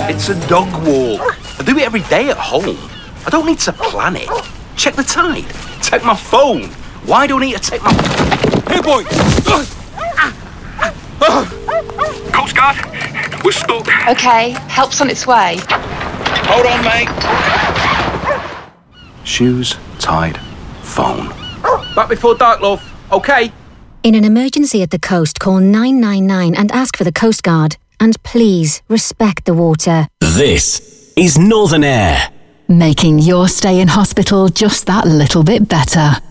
It's a dog walk. I do it every day at home. I don't need to plan it. Check the tide. Take my phone. Why do I need to take my... Hey, boy! Coast Guard, we're stuck. OK, help's on its way. Hold on, mate. Shoes, tide, phone. Back before dark, love. OK? In an emergency at the coast, call 999 and ask for the Coast Guard. And please, respect the water. This is Northern Air. Making your stay in hospital just that little bit better.